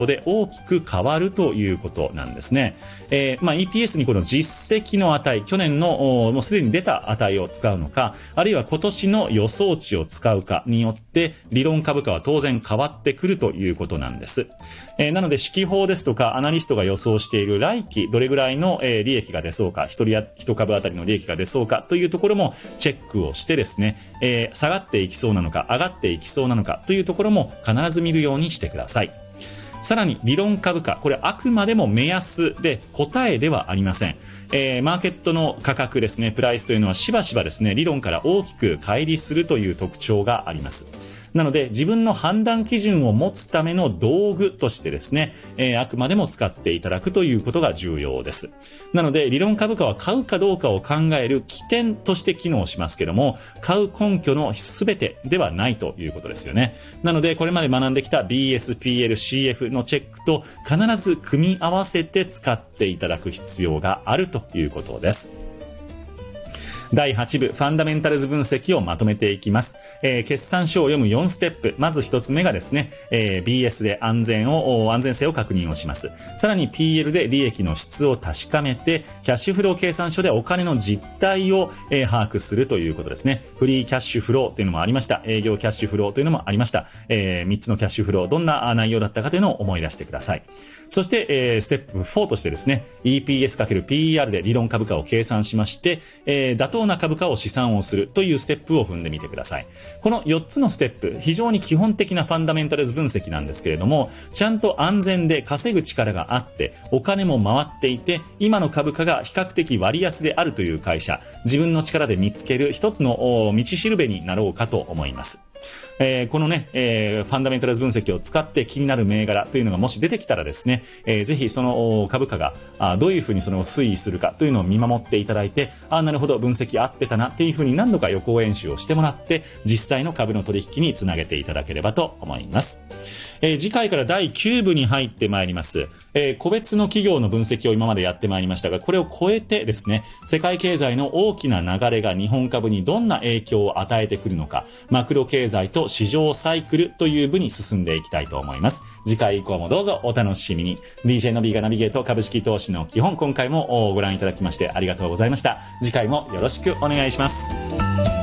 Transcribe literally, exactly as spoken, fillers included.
で大きく変わるということなんですね。えー、まあ イーピーエス にこの実績の値、去年のもうすでに出た値を使うのか、あるいは今年の予想値を使うかによって理論株価は当然変わってくるということなんです。えー、なので指揮法ですとかアナリストが予想している来期どれぐらいの、えー、利益が出そうか、一人や一株あたりの利益が出そうかというところもチェックをしてですね、えー、下がっていきそうなのか上がっていきそうなのかというところも必ず見るようにしてください。さらに理論株価、これあくまでも目安で答えではありません。えー、マーケットの価格ですね、プライスというのはしばしばですね、理論から大きく乖離するという特徴があります。なので自分の判断基準を持つための道具としてですね、えー、あくまでも使っていただくということが重要です。なので理論株価は買うかどうかを考える起点として機能しますけども、買う根拠の全てではないということですよね。なのでこれまで学んできた ビーエス、ピーエル、シーエフ のチェックと必ず組み合わせて使っていただく必要があるということです。だいはち部ファンダメンタルズ分析をまとめていきます。えー、決算書を読むよんステップ。まず一つ目がですね、えー、ビーエス で安全を、安全性を確認をします。さらに ピーエル で利益の質を確かめて、キャッシュフロー計算書でお金の実態を、えー、把握するということですね。フリーキャッシュフローというのもありました。営業キャッシュフローというのもありました。えー、みっつのキャッシュフロー、どんな内容だったかというのを思い出してください。そして、えー、ステップよんとしてですね、イーピーエス×ピーイーアール で理論株価を計算しまして、えー、妥当な株価を試算をするというステップを踏んでみてください。このよっつのステップ、非常に基本的なファンダメンタルズ分析なんですけれども、ちゃんと安全で稼ぐ力があって、お金も回っていて、今の株価が比較的割安であるという会社、自分の力で見つける一つの道しるべになろうかと思います。えー、このね、えー、ファンダメンタルズ分析を使って気になる銘柄というのがもし出てきたらですね、えー、ぜひその株価があどういうふうにその推移するかというのを見守っていただいて、あなるほど分析合ってたなっていうふうに何度か予行演習をしてもらって実際の株の取引につなげていただければと思います。えー、次回からだいきゅう部に入ってまいります。えー、個別の企業の分析を今までやってまいりましたが、これを超えてですね、世界経済の大きな流れが日本株にどんな影響を与えてくるのか、マクロ経済と市場サイクルという部に進んでいきたいと思います。次回以降もどうぞお楽しみに。ディージェー の B がナビゲート株式投資の基本、今回もご覧いただきましてありがとうございました。次回もよろしくお願いします。